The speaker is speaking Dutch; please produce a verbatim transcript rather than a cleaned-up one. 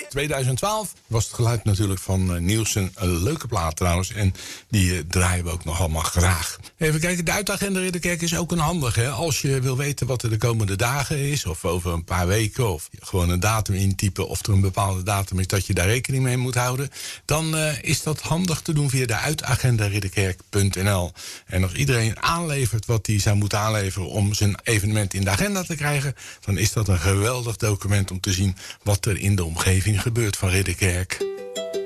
tweeduizend twaalf was het geluid natuurlijk van uh, Nielsen. Een leuke plaat trouwens. En die uh, draaien we ook nog allemaal graag. Even kijken, de uitagenda Ridderkerk is ook een handige. Als je wil weten wat er de komende dagen is, of over een paar weken, of gewoon een datum intypen, of er een bepaalde datum is dat je daar rekening mee moet houden, dan uh, is dat handig te doen via de uitagenda ridderkerk punt n l. En als iedereen aanlevert wat hij zou moeten aanleveren om zijn evenement in de agenda te krijgen, dan is dat een geweldig document om te zien wat er in de omgeving gebeurt van Ridderkerk.